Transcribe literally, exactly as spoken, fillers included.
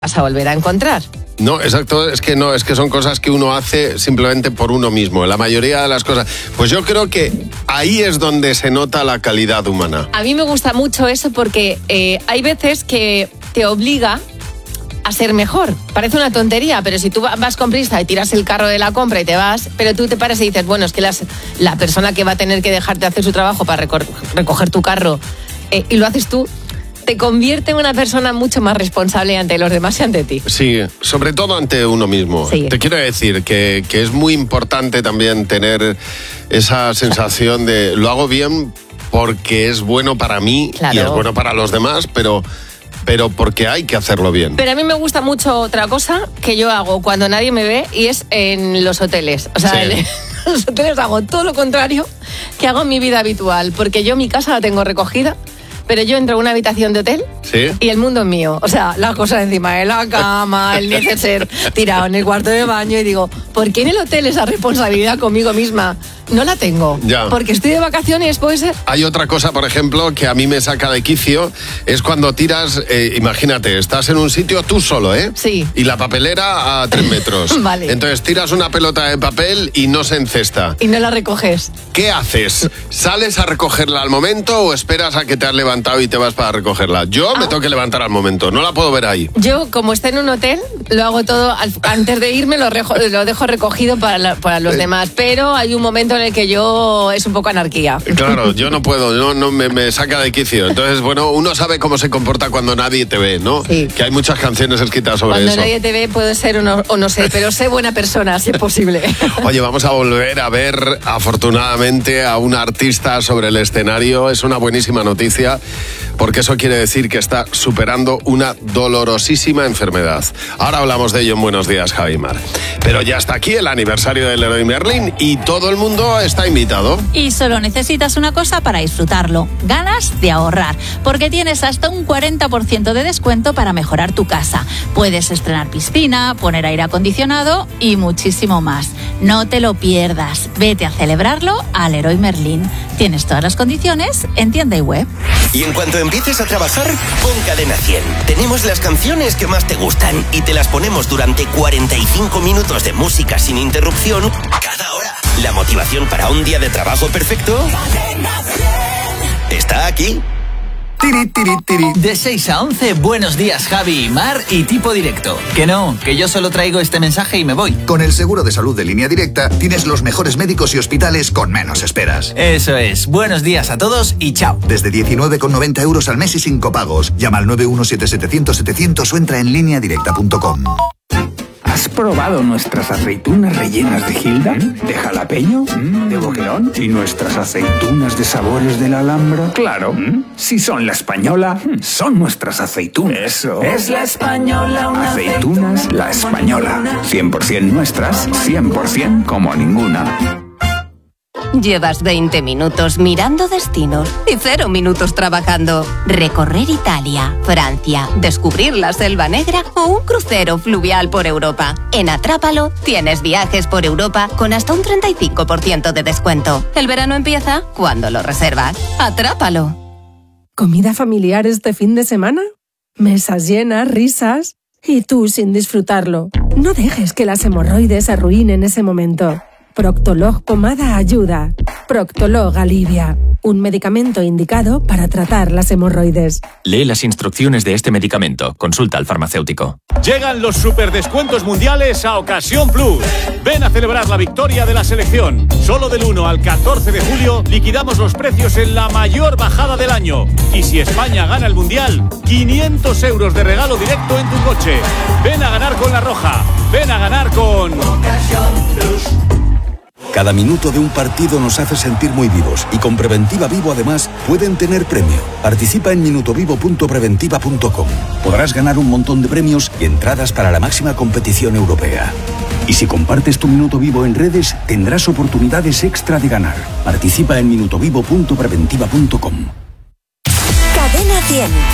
vas a volver a encontrar. No, exacto, es que no, es que son cosas que uno hace simplemente por uno mismo, la mayoría de las cosas. Pues yo creo que ahí es donde se nota la calidad humana. A mí me gusta mucho eso porque eh, hay veces que te obliga a ser mejor. Parece una tontería, pero si tú vas con prisa y tiras el carro de la compra y te vas, pero tú te paras y dices, bueno, es que las, la persona que va a tener que dejarte hacer su trabajo para recor- recoger tu carro eh, y lo haces tú, te convierte en una persona mucho más responsable ante los demás y ante ti. Sí, sobre todo ante uno mismo. Sí. Te quiero decir que, que es muy importante también tener esa sensación de lo hago bien porque es bueno para mí, claro, y es bueno para los demás, pero, pero porque hay que hacerlo bien. Pero a mí me gusta mucho otra cosa que yo hago cuando nadie me ve y es en los hoteles. O sea, sí. En los hoteles hago todo lo contrario que hago en mi vida habitual, porque yo mi casa la tengo recogida, pero yo entro a una habitación de hotel, ¿sí?, y el mundo es mío. O sea, las cosas encima de la cama, el neceser tirado en el cuarto de baño, y digo, ¿por qué en el hotel esa responsabilidad conmigo misma no la tengo? Ya. Porque estoy de vacaciones, puede ser. Hay otra cosa, por ejemplo, que a mí me saca de quicio, es cuando tiras, eh, imagínate, estás en un sitio tú solo, ¿eh? Sí. Y la papelera a tres metros. Vale. Entonces tiras una pelota de papel y no se encesta. Y no la recoges. ¿Qué haces? ¿Sales a recogerla al momento o esperas a que te has levantado y te vas para recogerla? Yo me Ah. tengo que levantar al momento, no la puedo ver ahí. Yo, como está en un hotel, lo hago todo, al, antes de irme lo, rejo, lo dejo recogido para, la, para los Eh. demás, pero hay un momento en el que yo, es un poco anarquía. Claro, yo no puedo, no, no me, me saca de quicio. Entonces, bueno, uno sabe cómo se comporta cuando nadie te ve, ¿no? Sí. Que hay muchas canciones escritas sobre Cuando eso. nadie te ve, puedo ser o no, o no sé, pero sé buena persona, si es posible. Oye, vamos a volver a ver, afortunadamente, a una artista sobre el escenario. Es una buenísima noticia, porque eso quiere decir que está superando una dolorosísima enfermedad. Ahora hablamos de ello en Buenos Días, Javi Mar. Pero ya está aquí el aniversario del Leroy Merlin y todo el mundo está invitado. Y solo necesitas una cosa para disfrutarlo: ganas de ahorrar, porque tienes hasta un cuarenta por ciento de descuento para mejorar tu casa. Puedes estrenar piscina, poner aire acondicionado y muchísimo más. No te lo pierdas. Vete a celebrarlo al Leroy Merlin. Tienes todas las condiciones en tienda y web. Y en cuanto empieces a trabajar, pon Cadena cien. Tenemos las canciones que más te gustan y te las ponemos durante cuarenta y cinco minutos de música sin interrupción cada hora. La motivación para un día de trabajo perfecto está aquí. Tiri, tiri, tiri. De seis a once, buenos días, Javi, Mar y Tipo Directo. Que no, que yo solo traigo este mensaje y me voy. Con el seguro de salud de Línea Directa tienes los mejores médicos y hospitales con menos esperas. Eso es. Buenos días a todos y chao. Desde diecinueve con noventa euros al mes y sin copagos. Llama al nueve uno siete siete cero cero setecientos o entra en línea directa punto com. ¿Has probado nuestras aceitunas rellenas de Gilda? ¿De jalapeño? ¿De boquerón? ¿Y nuestras aceitunas de sabores de la Alhambra? Claro, si son la española, son nuestras aceitunas. Eso. Es la española, una Aceitunas La Española. cien por ciento nuestras, cien por ciento como ninguna. Llevas veinte minutos mirando destinos y cero minutos trabajando. Recorrer Italia, Francia, descubrir la Selva Negra o un crucero fluvial por Europa. En Atrápalo tienes viajes por Europa con hasta un treinta y cinco por ciento de descuento. El verano empieza cuando lo reservas. Atrápalo. ¿Comida familiar este fin de semana? Mesas llenas, risas y tú sin disfrutarlo. No dejes que las hemorroides arruinen ese momento. Proctolog Pomada ayuda. Proctolog alivia. Un medicamento indicado para tratar las hemorroides. Lee las instrucciones de este medicamento. Consulta al farmacéutico. Llegan los superdescuentos mundiales a Ocasión Plus. Ven a celebrar la victoria de la selección. Solo del uno al catorce de julio liquidamos los precios en la mayor bajada del año. Y si España gana el mundial, quinientos euros de regalo directo en tu coche. Ven a ganar con La Roja. Ven a ganar con Ocasión Plus. Cada minuto de un partido nos hace sentir muy vivos y con Preventiva Vivo además pueden tener premio. Participa en minutovivo punto preventiva punto com. Podrás ganar un montón de premios y entradas para la máxima competición europea. Y si compartes tu minuto vivo en redes, tendrás oportunidades extra de ganar. Participa en minutovivo punto preventiva punto com. Cadena cien.